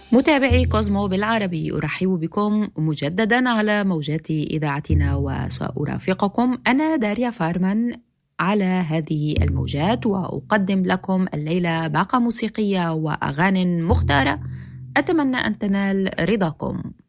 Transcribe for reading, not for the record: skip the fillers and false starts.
متابعي كوزمو بالعربي، أرحب بكم مجددا على موجات إذاعتنا، وسأرافقكم أنا داريا فارمان على هذه الموجات، وأقدم لكم الليلة باقة موسيقية وأغاني مختارة أتمنى أن تنال رضاكم.